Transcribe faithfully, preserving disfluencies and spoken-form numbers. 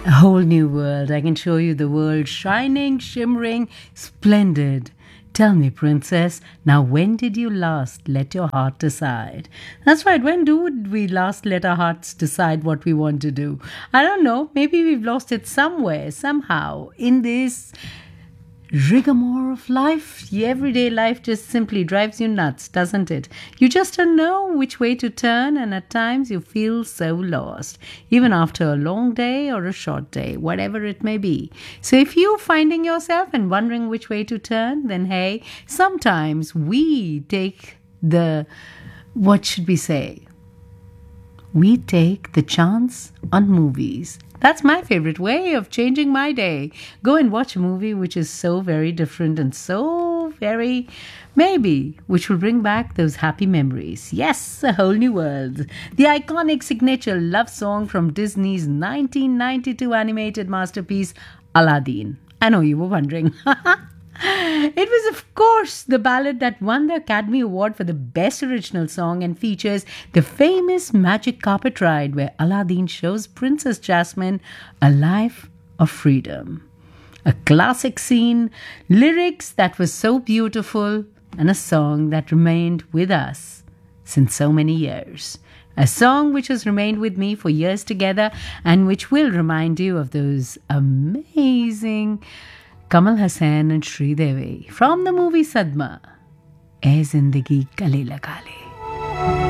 A whole new world. I can show you the world shining, shimmering, splendid. Tell me, princess, now when did you last let your heart decide? That's right, when do we last let our hearts decide what we want to do? I don't know, maybe we've lost it somewhere, somehow, in this rigmarole of life. The everyday life just simply drives you nuts, doesn't it? You just don't know which way to turn, and at times you feel so lost, even after a long day or a short day, whatever it may be. So if you're finding yourself and wondering which way to turn, then hey, sometimes we take the, what should we say? We take the chance on movies. That's my favorite way of changing my day. Go and watch a movie which is so very different and so very, maybe, which will bring back those happy memories. Yes, A Whole New World. The iconic signature love song from Disney's nineteen ninety-two animated masterpiece, Aladdin. I know you were wondering. It was, of course, the ballad that won the Academy Award for the Best Original Song and features the famous magic carpet ride where Aladdin shows Princess Jasmine a life of freedom. A classic scene, lyrics that were so beautiful, and a song that remained with us since so many years. A song which has remained with me for years together and which will remind you of those amazing Kamal Hassan and Sridevi from the movie Sadma. Ae Zindagi Gale Laga Le.